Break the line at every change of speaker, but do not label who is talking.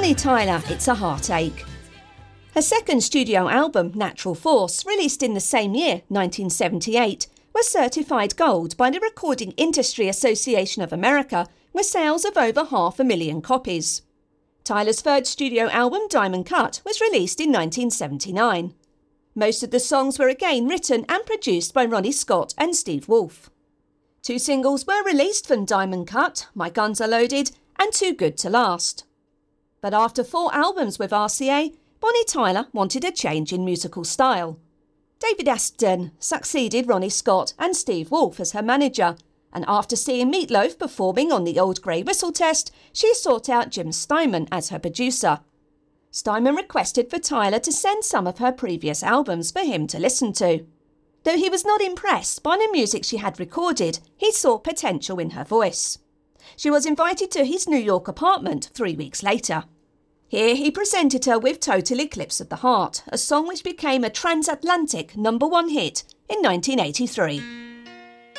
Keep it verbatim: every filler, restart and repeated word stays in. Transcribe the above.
Bonnie Tyler, It's a Heartache. Her second studio album, Natural Force, released in the same year, nineteen seventy-eight, was certified gold by the Recording Industry Association of America with sales of over half a million copies. Tyler's third studio album, Diamond Cut, was released in nineteen seventy-nine. Most of the songs were again written and produced by Ronnie Scott and Steve Wolfe. Two singles were released from Diamond Cut, My Guns Are Loaded and Too Good to Last. But after four albums with R C A, Bonnie Tyler wanted a change in musical style. David Aston succeeded Ronnie Scott and Steve Wolfe as her manager, and after seeing Meat Loaf performing on the Old Grey Whistle test, she sought out Jim Steinman as her producer. Steinman requested for Tyler to send some of her previous albums for him to listen to. Though he was not impressed by the music she had recorded, he saw potential in her voice. She was invited to his New York apartment three weeks later. Here he presented her with Total Eclipse of the Heart, a song which became a transatlantic number one hit in nineteen eighty-three.